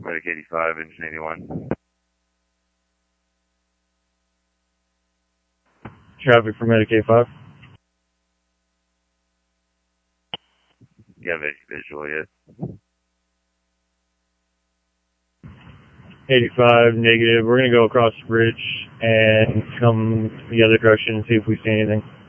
Medic 85, engine 81. Traffic for Medic 85. You have any visual yet? 85, negative. We're going to go across the bridge and come the other direction and see if we see anything.